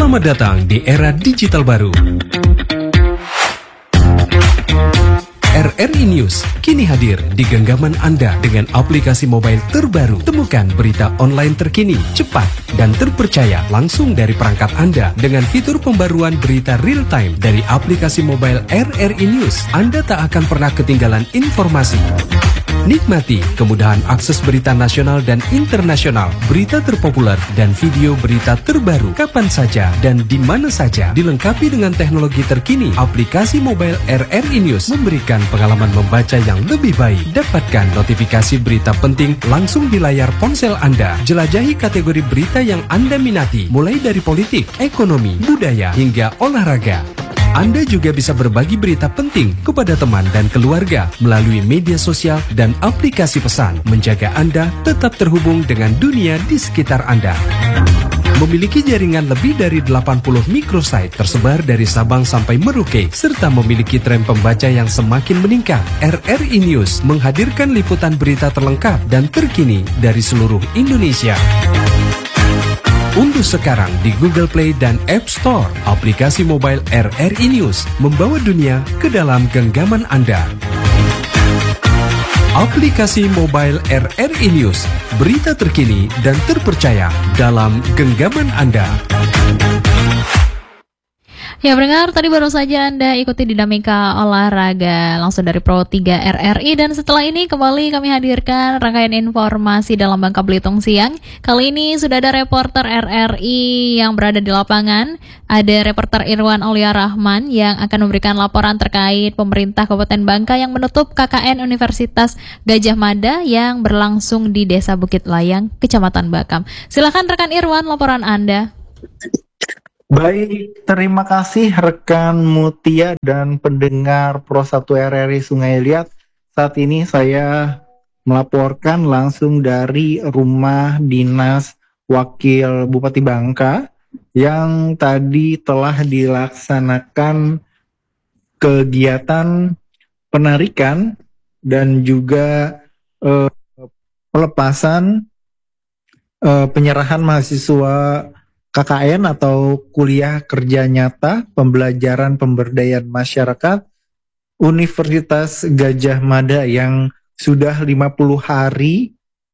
Selamat datang di era digital baru. RRI News kini hadir di genggaman Anda dengan aplikasi mobile terbaru. Temukan berita online terkini, cepat, dan terpercaya langsung dari perangkat Anda dengan fitur pembaruan berita real time dari aplikasi mobile RRI News. Anda tak akan pernah ketinggalan informasi. Nikmati kemudahan akses berita nasional dan internasional, berita terpopuler, dan video berita terbaru kapan saja dan di mana saja. Dilengkapi dengan teknologi terkini, aplikasi mobile RRI News memberikan pengalaman membaca yang lebih baik. Dapatkan notifikasi berita penting langsung di layar ponsel Anda. Jelajahi kategori berita yang Anda minati, mulai dari politik, ekonomi, budaya, hingga olahraga. Anda juga bisa berbagi berita penting kepada teman dan keluarga melalui media sosial dan aplikasi pesan, menjaga Anda tetap terhubung dengan dunia di sekitar Anda. Memiliki jaringan lebih dari 80 microsite tersebar dari Sabang sampai Merauke, serta memiliki tren pembaca yang semakin meningkat. RRI News menghadirkan liputan berita terlengkap dan terkini dari seluruh Indonesia. Unduh sekarang di Google Play dan App Store aplikasi mobile RRI News, membawa dunia ke dalam genggaman Anda. Aplikasi mobile RRI News, berita terkini dan terpercaya dalam genggaman Anda. Ya pendengar, tadi baru saja Anda ikuti dinamika olahraga langsung dari Pro 3 RRI. Dan setelah ini kembali kami hadirkan rangkaian informasi dalam Bangka Belitung siang. Kali ini sudah ada reporter RRI yang berada di lapangan. Ada reporter Irwan Aulia Rahman yang akan memberikan laporan terkait pemerintah Kabupaten Bangka yang menutup KKN Universitas Gajah Mada yang berlangsung di Desa Bukit Layang, Kecamatan Bakam. Silakan rekan Irwan, laporan Anda. Baik, terima kasih rekan Mutia dan pendengar Pro 1 RRI Sungai Liat. Saat ini saya melaporkan langsung dari rumah dinas Wakil Bupati Bangka yang tadi telah dilaksanakan kegiatan penarikan dan juga pelepasan penyerahan mahasiswa KKN atau kuliah kerja nyata pembelajaran pemberdayaan masyarakat Universitas Gajah Mada yang sudah 50 hari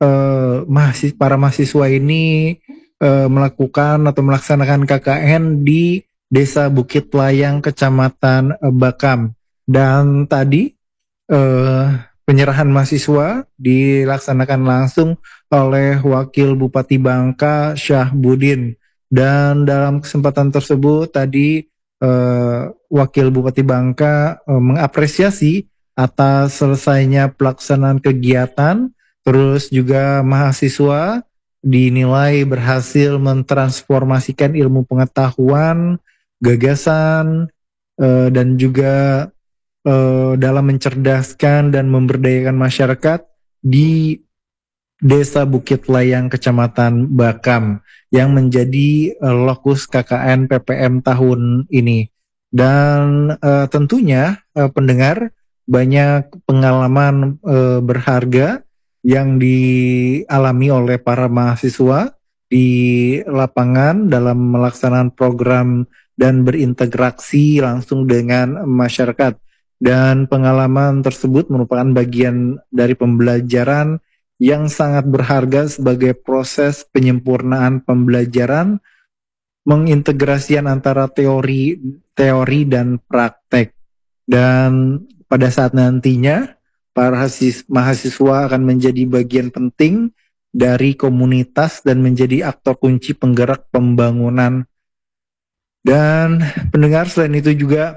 para mahasiswa ini melakukan atau melaksanakan KKN di Desa Bukit Layang Kecamatan Bakam. Dan tadi penyerahan mahasiswa dilaksanakan langsung oleh Wakil Bupati Bangka Syahbudin. Dan dalam kesempatan tersebut tadi Wakil Bupati Bangka mengapresiasi atas selesainya pelaksanaan kegiatan, terus juga mahasiswa dinilai berhasil mentransformasikan ilmu pengetahuan, gagasan, dan juga dalam mencerdaskan dan memberdayakan masyarakat di Desa Bukit Layang Kecamatan Bakam yang menjadi lokus KKN PPM tahun ini. Dan tentunya pendengar, banyak pengalaman berharga yang dialami oleh para mahasiswa di lapangan dalam melaksanakan program dan berintegrasi langsung dengan masyarakat. Dan pengalaman tersebut merupakan bagian dari pembelajaran yang sangat berharga sebagai proses penyempurnaan pembelajaran, mengintegrasikan antara teori dan praktek. Dan pada saat nantinya, para mahasiswa akan menjadi bagian penting dari komunitas dan menjadi aktor kunci penggerak pembangunan. Dan pendengar, selain itu juga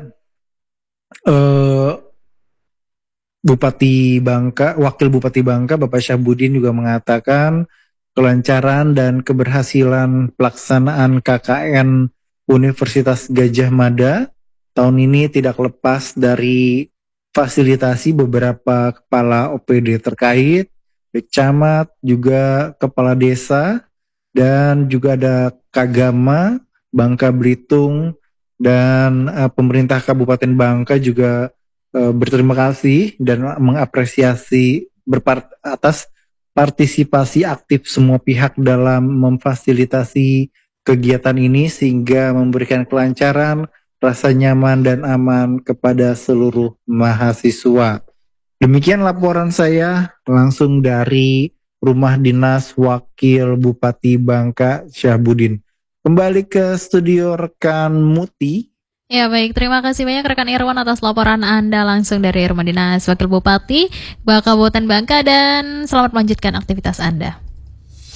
Wakil Bupati Bangka, Bapak Syahbudin juga mengatakan kelancaran dan keberhasilan pelaksanaan KKN Universitas Gajah Mada tahun ini tidak lepas dari fasilitasi beberapa kepala OPD terkait, camat, juga kepala desa, dan juga ada Kagama Bangka Belitung, dan pemerintah Kabupaten Bangka juga berterima kasih dan mengapresiasi atas partisipasi aktif semua pihak dalam memfasilitasi kegiatan ini sehingga memberikan kelancaran, rasa nyaman dan aman kepada seluruh mahasiswa. Demikian laporan saya langsung dari Rumah Dinas Wakil Bupati Bangka Syahbudin. Kembali ke studio rekan Muti. Ya baik, terima kasih banyak rekan Irwan atas laporan Anda langsung dari Rumah Dinas Wakil Bupati Kabupaten Bangka dan selamat melanjutkan aktivitas Anda.